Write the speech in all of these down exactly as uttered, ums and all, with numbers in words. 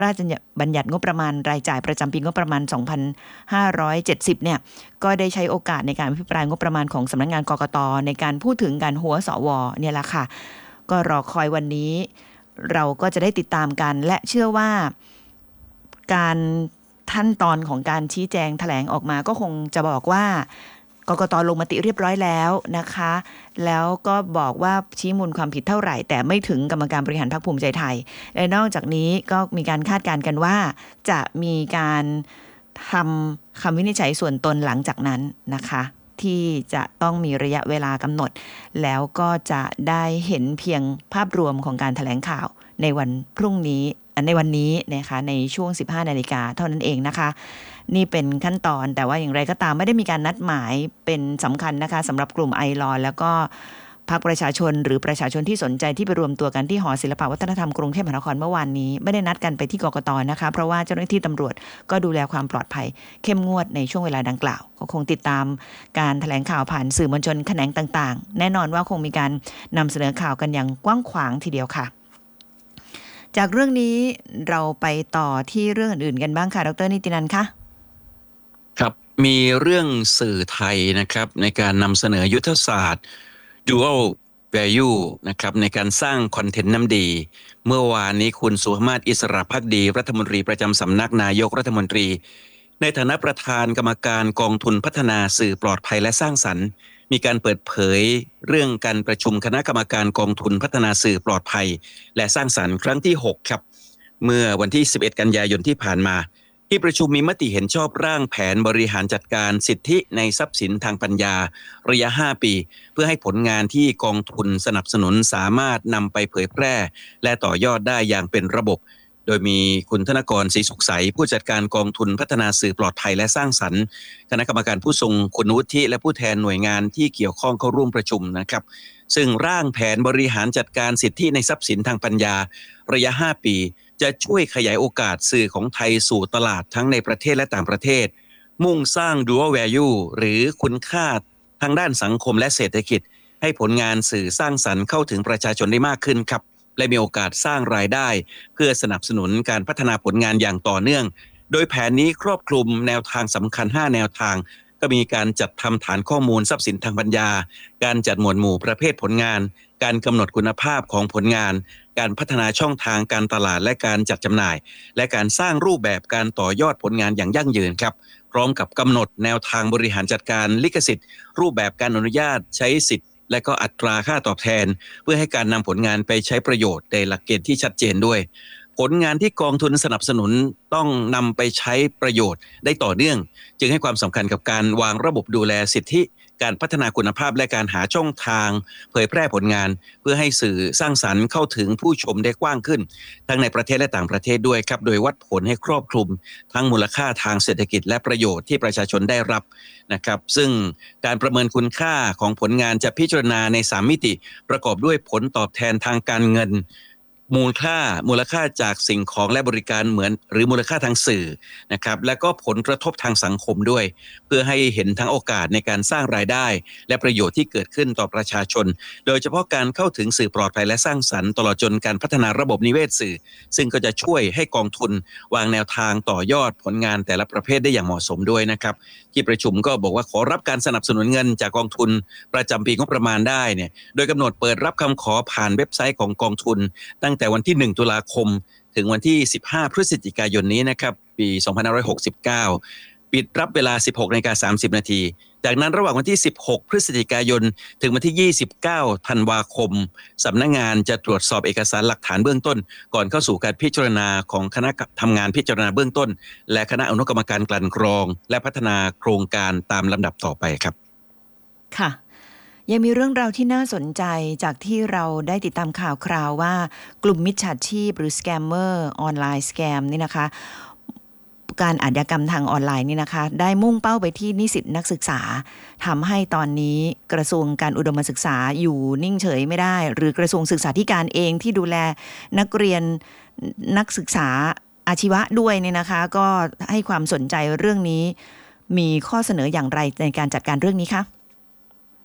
ราชบัญญัติงบประมาณรายจ่ายประจำปีงบประมาณ สองพันห้าร้อยเจ็ดสิบ เนี่ยก็ได้ใช้โอกาสในการอภิปรายงบประมาณของสำนักงานกกต.ในการพูดถึงการหัวสวเนี่ยแหละค่ะก็รอคอยวันนี้เราก็จะได้ติดตามกันและเชื่อว่าการขั้นตอนของการชี้แจงแถลงออกมาก็คงจะบอกว่ากกต.ลงมติเรียบร้อยแล้วนะคะแล้วก็บอกว่าชี้มูลความผิดเท่าไหร่แต่ไม่ถึงกรรมการบริหารพรรคภูมิใจไทยและนอกจากนี้ก็มีการคาดการณ์กันว่าจะมีการทำคำวินิจฉัยส่วนตนหลังจากนั้นนะคะที่จะต้องมีระยะเวลากำหนดแล้วก็จะได้เห็นเพียงภาพรวมของการแถลงข่าวในวันพรุ่งนี้ในวันนี้นะคะในช่วง สิบห้านาฬิกาเท่านั้นเองนะคะนี่เป็นขั้นตอนแต่ว่าอย่างไรก็ตามไม่ได้มีการนัดหมายเป็นสำคัญนะคะสำหรับกลุ่มไอลอแล้วก็พรรคประชาชนหรือประชาชนที่สนใจที่ไปรวมตัวกันที่หอศิลปวัฒนธรรมกรุงเทพมหานครเมื่อวานนี้ไม่ได้นัดกันไปที่กกต.นะคะเพราะว่าเจ้าหน้าที่ตำรวจก็ดูแลความปลอดภัยเข้มงวดในช่วงเวลาดังกล่าวก็คงติดตามการแถลงข่าวผ่านสื่อมวลชนแขนงต่างๆแน่นอนว่าคงมีการนำเสนอข่าวกันอย่างกว้างขวางทีเดียวค่ะจากเรื่องนี้เราไปต่อที่เรื่องอื่นๆกันบ้างค่ะดร.นิตินันท์คะครับมีเรื่องสื่อไทยนะครับในการนำเสนอยุทธศาสตร์ Dual Value นะครับในการสร้างคอนเทนต์น้ำดีเมื่อวานนี้คุณสุภมาศอิสระภักดีรัฐมนตรีประจำสำนักนายกรัฐมนตรีในฐานะประธานกรรมการกองทุนพัฒนาสื่อปลอดภัยและสร้างสรรค์มีการเปิดเผยเรื่องการประชุมคณะกรรมการกองทุนพัฒนาสื่อปลอดภัยและสร้างสรรค์ครั้งที่หกครับเมื่อวันที่สิบเอ็ดกันยายนที่ผ่านมาที่ประชุมมีมติเห็นชอบร่างแผนบริหารจัดการสิทธิในทรัพย์สินทางปัญญาระยะห้าปีเพื่อให้ผลงานที่กองทุนสนับสนุนสามารถนำไปเผยแพร่และต่อยอดได้อย่างเป็นระบบโดยมีคุณธนกรศรีสุขใสผู้จัดการกองทุนพัฒนาสื่อปลอดภัยและสร้างสรรค์คณะกรรมการผู้ทรงคุณวุฒิและผู้แทนหน่วยงานที่เกี่ยวข้องเข้าร่วมประชุมนะครับซึ่งร่างแผนบริหารจัดการสิทธิในทรัพย์สินทางปัญญาระยะห้าปีจะช่วยขยายโอกาสสื่อของไทยสู่ตลาดทั้งในประเทศและต่างประเทศมุ่งสร้าง Dual Value หรือคุณค่าทางด้านสังคมและเศรษฐกิจให้ผลงานสื่อสร้างสรรค์เข้าถึงประชาชนได้มากขึ้นครับและมีโอกาสสร้างรายได้เพื่อสนับสนุนการพัฒนาผลงานอย่างต่อเนื่องโดยแผนนี้ครอบคลุมแนวทางสำคัญห้าแนวทางก็มีการจัดทำฐานข้อมูลทรัพย์สินทางปัญญาการจัดหมวดหมู่ประเภทผลงานการกำหนดคุณภาพของผลงานการพัฒนาช่องทางการตลาดและการจัดจำหน่ายและการสร้างรูปแบบการต่อยอดผลงานอย่างยั่งยืนครับพร้อมกับกำหนดแนวทางบริหารจัดการลิขสิทธิ์รูปแบบการอนุญาตใช้สิทธิ์และก็อัตราค่าตอบแทนเพื่อให้การนำผลงานไปใช้ประโยชน์ในหลักเกณฑ์ที่ชัดเจนด้วยผลงานที่กองทุนสนับสนุนต้องนำไปใช้ประโยชน์ได้ต่อเนื่องจึงให้ความสำคัญกับการวางระบบดูแลสิทธิการพัฒนาคุณภาพและการหาช่องทางเผยแพร่ผลงานเพื่อให้สื่อสร้างสรรค์เข้าถึงผู้ชมได้กว้างขึ้นทั้งในประเทศและต่างประเทศด้วยครับโดยวัดผลให้ครอบคลุมทั้งมูลค่าทางเศรษฐกิจและประโยชน์ที่ประชาชนได้รับนะครับซึ่งการประเมินคุณค่าของผลงานจะพิจารณาในสามมิติประกอบด้วยผลตอบแทนทางการเงินมูลค่ามูลค่าจากสิ่งของและบริการเหมือนหรือมูลค่าทางสื่อนะครับและก็ผลกระทบทางสังคมด้วยเพื่อให้เห็นทั้งโอกาสในการสร้างรายได้และประโยชน์ที่เกิดขึ้นต่อประชาชนโดยเฉพาะการเข้าถึงสื่อปลอดภัยและสร้างสรรค์ตลอดจนการพัฒนาระบบนิเวศสื่อซึ่งก็จะช่วยให้กองทุนวางแนวทางต่อยอดผลงานแต่ละประเภทได้อย่างเหมาะสมด้วยนะครับที่ประชุมก็บอกว่าขอรับการสนับสนุนเงินจากกองทุนประจำปีงบประมาณได้เนี่ยโดยกำหนดเปิดรับคำขอผ่านเว็บไซต์ของกองทุนตั้งแต่วันที่หนึ่งตุลาคมถึงวันที่สิบห้าพฤศจิกายนนี้นะครับปีสองพันห้าร้อยหกสิบเก้าปิดรับเวลา สิบหกนาฬิกาสามสิบนาทีจากนั้นระหว่างวันที่สิบหกพฤศจิกายนถึงวันที่ยี่สิบเก้าธันวาคมสำนักงานจะตรวจสอบเอกสารหลักฐานเบื้องต้นก่อนเข้าสู่การพิจารณาของคณะทำงานพิจารณาเบื้องต้นและคณะอนุกรรมการกลั่นกรองและพัฒนาโครงการตามลำดับต่อไปครับค่ะยังมีเรื่องราวที่น่าสนใจจากที่เราได้ติดตามข่าวคราวว่ากลุ่มมิจฉาชีพหรือสแกมเมอร์ออนไลน์สแกมนี่นะคะการอาชญากรรมทางออนไลน์นี่นะคะได้มุ่งเป้าไปที่นิสิตนักศึกษาทำให้ตอนนี้กระทรวงการอุดมศึกษาอยู่นิ่งเฉยไม่ได้หรือกระทรวงศึกษาธิการเองที่ดูแลนักเรียนนักศึกษาอาชีวะด้วยเนี่ยนะคะก็ให้ความสนใจเรื่องนี้มีข้อเสนออย่างไรในการจัดการเรื่องนี้คะ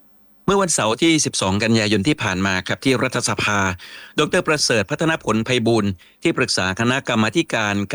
เมื่อวันเสาร์ที่ สิบสอง กันยายนที่ผ่านมาครับที่รัฐสภา ดรประเสริฐพัฒนผลไพบูลย์ที่ปรึกษาคณะกรรมาธิการ